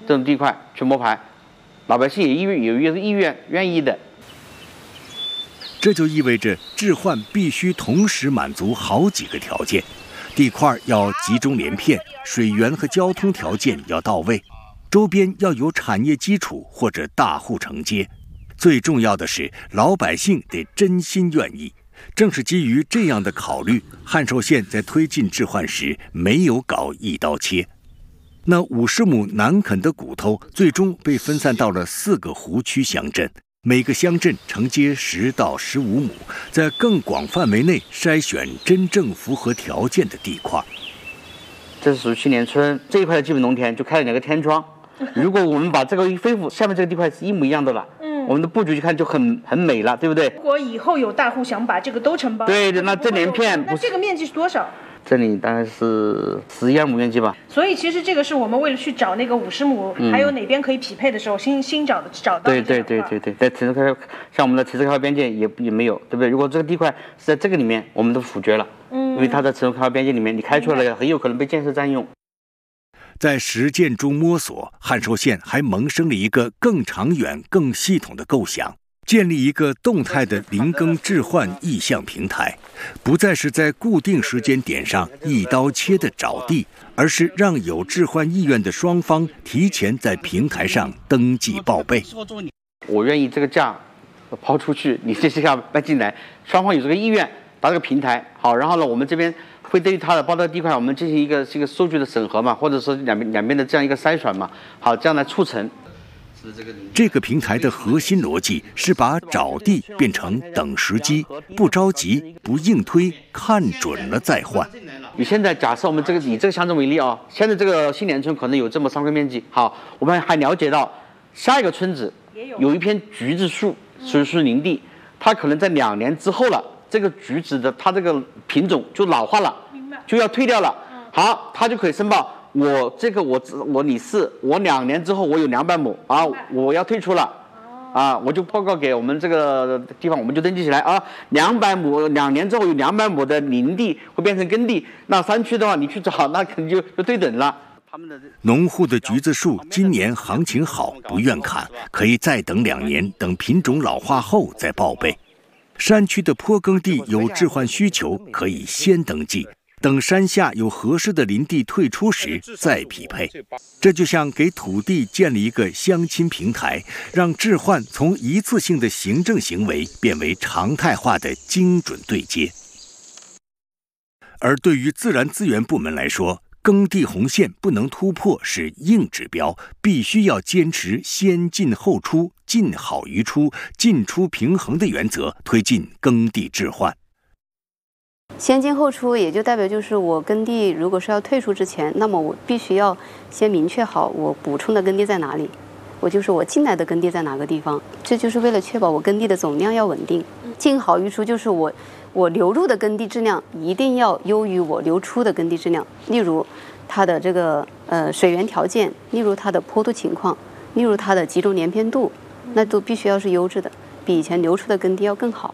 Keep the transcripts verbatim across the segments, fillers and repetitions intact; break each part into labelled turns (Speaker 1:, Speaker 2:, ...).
Speaker 1: 这种地块去摸排，老百姓也意愿有一个意愿愿意的。
Speaker 2: 这就意味着置换必须同时满足好几个条件：地块要集中连片，水源和交通条件要到位，周边要有产业基础或者大户承接。最重要的是，老百姓得真心愿意。正是基于这样的考虑，汉寿县在推进置换时没有搞一刀切。那五十亩难啃的骨头，最终被分散到了四个湖区乡镇，每个乡镇承接十到十五亩，在更广范围内筛选真正符合条件的地块。
Speaker 1: 这是属于青年村这一块的基本农田，就开了两个天窗。如果我们把这个一恢复，下面这个地块是一模一样的了。嗯，我们的布局去看就很很美了，对不对？
Speaker 3: 如果以后有大户想把这个都承包，
Speaker 1: 对的，那这连片，
Speaker 3: 那这个面积是多少？
Speaker 1: 这里大概是十一二亩面积吧。
Speaker 3: 所以其实这个是我们为了去找那个五十亩，嗯、还有哪边可以匹配的时候，新新找的找到的。
Speaker 1: 对对对对对，在城市开像我们的城市开发边界也也没有，对不对？如果这个地块是在这个里面，我们都否决了，嗯，因为它在城市开发边界里面，你开出来了很有可能被建设占用。
Speaker 2: 在实践中摸索，汉寿县还萌生了一个更长远、更系统的构想，建立一个动态的林耕置换意向平台，不再是在固定时间点上一刀切的找地，而是让有置换意愿的双方提前在平台上登记报备。
Speaker 1: 我愿意这个价抛出去，你这些价搬进来，双方有这个意愿，打这个平台好，然后呢，我们这边会对于他的报道地块，我们进行一个这个数据的审核嘛，或者说两边两边的这样一个筛选嘛，好，这样来促成。
Speaker 2: 这个平台的核心逻辑是把找地变成等时机，不着急，不硬推，看准了再换。
Speaker 1: 你现在假设我们这个以这个乡镇为例啊，现在这个新年村可能有这么三块面积，好，我们还了解到下一个村子有一片橘子树，属于是林地，它可能在两年之后了。这个橘子的它这个品种就老化了，就要退掉了。好，它就可以申报，我这个我我李四，我两年之后我有两百亩啊，我要退出了，啊，我就报告给我们这个地方，我们就登记起来啊，两百亩两年之后有两百亩的林地会变成耕地，那山区的话你去找，那肯定就就对等了。
Speaker 2: 农户的橘子树今年行情好，不愿砍，可以再等两年，等品种老化后再报备。山区的坡耕地有置换需求，可以先登记，等山下有合适的林地退出时再匹配。这就像给土地建立一个相亲平台，让置换从一次性的行政行为变为常态化的精准对接。而对于自然资源部门来说，耕地红线不能突破是硬指标，必须要坚持先进后出、进好于出、进出平衡的原则，推进耕地置换。
Speaker 4: 先进后出也就代表就是我耕地如果是要退出之前，那么我必须要先明确好我补充的耕地在哪里，我就是我进来的耕地在哪个地方，这就是为了确保我耕地的总量要稳定。进好于出就是我我流入的耕地质量一定要优于我流出的耕地质量，例如它的这个呃水源条件，例如它的坡度情况，例如它的集中连片度，那都必须要是优质的，比以前流出的耕地要更好。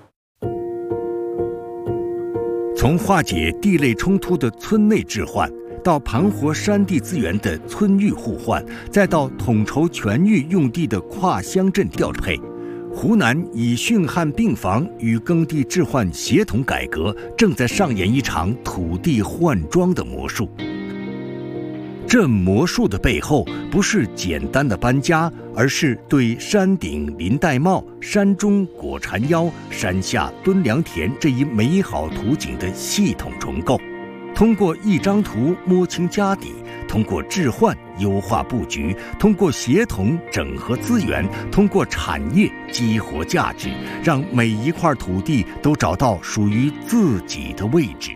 Speaker 2: 从化解地类冲突的村内置换，到盘活山地资源的村域互换，再到统筹全域用地的跨乡镇调配，湖南以汛旱病防与耕地置换协同改革，正在上演一场土地换庄的魔术。这魔术的背后，不是简单的搬家，而是对山顶林玳瑁、山中果缠腰、山下敦良田这一美好图景的系统重构。通过一张图摸清家底，通过置换优化布局，通过协同整合资源，通过产业激活价值，让每一块土地都找到属于自己的位置。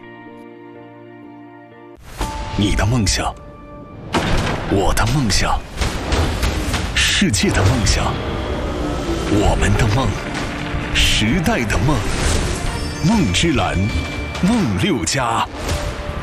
Speaker 5: 你的梦想，我的梦想，世界的梦想，我们的梦，时代的梦，梦之蓝，梦六家。